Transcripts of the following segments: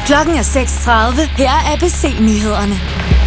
Klokken er 6:30. Her er ABC-nyhederne.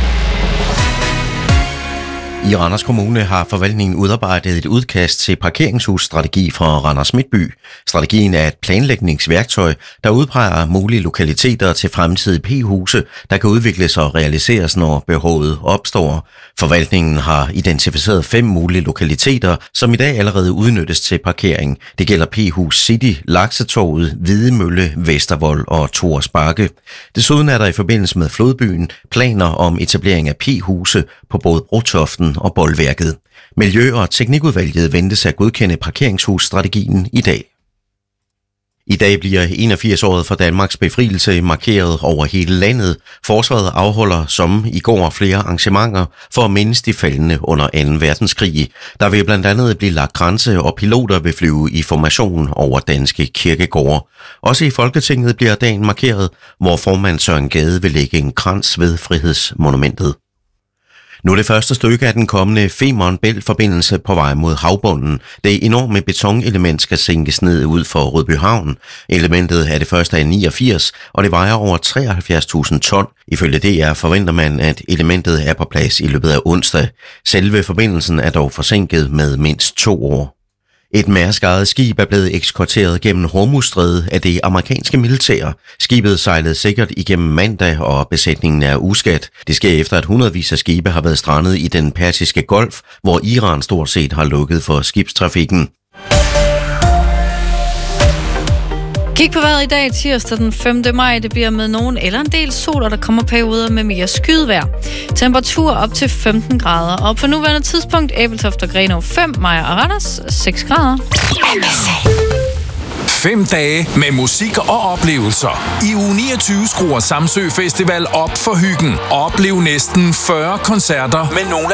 I Randers Kommune har forvaltningen udarbejdet et udkast til parkeringshusstrategi for Randers Midtby. Strategien er et planlægningsværktøj, der udpeger mulige lokaliteter til fremtidige P-huse, der kan udvikles og realiseres, når behovet opstår. Forvaltningen har identificeret 5 mulige lokaliteter, som i dag allerede udnyttes til parkering. Det gælder P-hus City, Laksetorvet, Hvidemølle, Vestervold og Thors Bakke. Desuden er der i forbindelse med Flodbyen planer om etablering af P-huse på både Brotoften og Bolværket. Miljø- og Teknikudvalget ventes at godkende parkeringshusstrategien i dag. I dag bliver 81-året for Danmarks befrielse markeret over hele landet. Forsvaret afholder som i går flere arrangementer for at mindes de faldne under 2. verdenskrig. Der vil blandt andet blive lagt kranse, og piloter vil flyve i formation over danske kirkegårde. Også i Folketinget bliver dagen markeret, hvor formand Søren Gade vil lægge en krans ved Frihedsmonumentet. Nu er det første stykke af den kommende Femern Bælt-forbindelse på vej mod havbunden. Det enorme betonelement skal sænkes ned ud for Rødbyhavn. Elementet er det første af 89, og det vejer over 73.000 ton. Ifølge DR forventer man, at elementet er på plads i løbet af onsdag. Selve forbindelsen er dog forsinket med mindst 2 år. Et Mærsk-ejet skib er blevet eskorteret gennem Hormuzstrædet af det amerikanske militær. Skibet sejlede sikkert igennem mandag, og besætningen er uskadt. Det sker efter, at hundredvis af skibe har været strandet i den Persiske Golf, hvor Iran stort set har lukket for skibstrafikken. Kig på vejret i dag, tirsdag den 5. maj. Det bliver med nogen eller en del sol, og der kommer perioder med mere skydevejr. Temperatur op til 15 grader. Og på nuværende tidspunkt, Ebeltoft og Grenaa 5, Maja og Randers 6 grader. 5 dage med musik og oplevelser. I uge 29 skruer Samsø Festival op for hyggen. Oplev næsten 40 koncerter med nogle